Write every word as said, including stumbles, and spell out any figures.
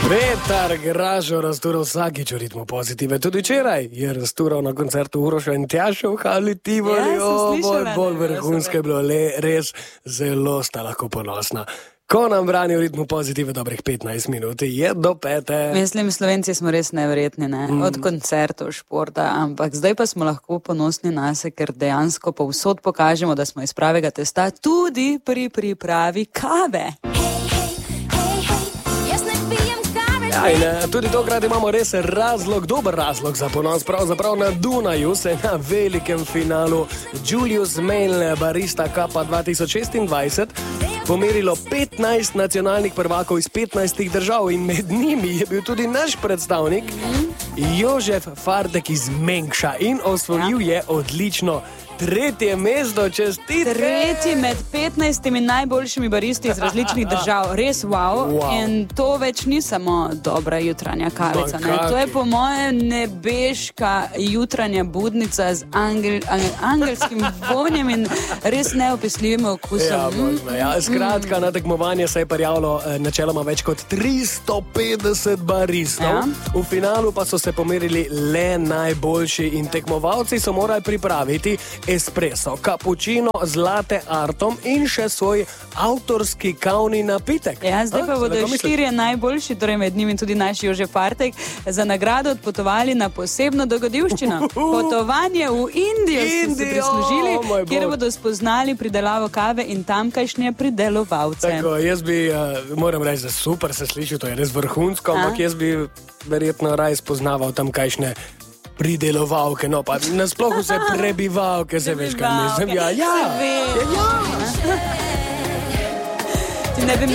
Vetar Gražo raztural vsakič v ritmu pozitive. Tudi včeraj je raztural na koncertu Uroša in Tjaša v Hali Tivoli. Ja, sem slišala, bolj ne, vrhunsko je bilo, le, res zelo sta lahko ponosna. Ko nam brani v ritmu pozitive dobrih petnajst minut, je do pete. Mislim, Slovenci smo res neverjetni, ne? Od koncertov, športa, ampak zdaj pa smo lahko ponosni nase, ker dejansko povsod pokažemo, da smo iz pravega testa tudi pri pripravi kave. Ja, in tudi tokrat imamo res razlog, dober razlog za ponos. Pravzaprav na Dunaju se na velikem finalu Julius Mail Barista Cupa dva tisoč šestindvajset pomerilo petnajst nacionalnih prvakov iz petnajstih držav in med njimi je bil tudi naš predstavnik Jožef Fardek iz Mengša in osvojil je odlično tretje mesto, čestitke! Tretji med petnajstimi najboljšimi baristi iz različnih držav. Res wow. Wow. In to več ni samo dobra jutranja kavica. Ne? Kaki. To je po moje nebeška jutranja budnica z angel, angel, angelskim vonjem in res neopisljivim okusom. Ja, možno, ja. Skratka, na tekmovanje se je prijavilo eh, načeloma več kot tristo petdeset baristov. Ja. V finalu pa so se pomerili le najboljši in tekmovalci so morali pripraviti espresso, kapučino z latte artom in še svoj avtorski kavni napitek. Ja, zdaj pa A, bodo se lahko štirje najboljši, torej med njimi tudi naš Jožef Fardek, za nagrado odpotovali na posebno dogodivščino. Potovanje v Indijo so se Indijo, prislužili, oh moj kjer bog. bodo spoznali pridelavo kave in tamkajšnje pridelovalce. Tako, jaz bi, uh, moram reči, da super se sliši, to je res vrhunsko, ampak jaz bi verjetno raj spoznaval tam kajšne pridelovalke, no pa nasploh vse prebivalke, se veš, kaj mislim. Ja, ja, Se ve. ja, ja. Ti ne bi